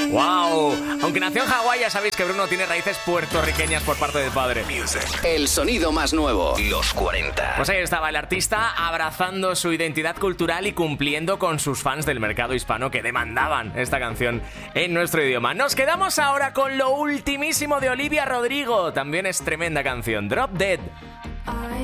¡Wow! Aunque nació en Hawái, ya sabéis que Bruno tiene raíces puertorriqueñas por parte del padre. El sonido más nuevo, los 40. Pues ahí estaba el artista abrazando su identidad cultural y cumpliendo con sus fans del mercado hispano que demandaban esta canción en nuestro idioma. Nos quedamos ahora con lo ultimísimo de Olivia Rodrigo. También es tremenda canción, Drop Dead. I